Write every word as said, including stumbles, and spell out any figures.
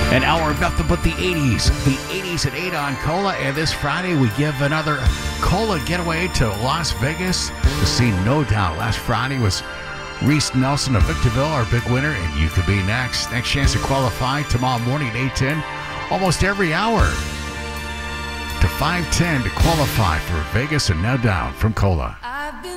An hour of nothing but the eighties. The eighties at eight on Cola. And this Friday, we give another Cola getaway to Las Vegas to see No Doubt. Last Friday was Reese Nelson of Victorville, our big winner, and you could be next. Next chance to qualify tomorrow morning at eight ten. Almost every hour to five ten to qualify for Vegas and No Doubt from Cola. I've been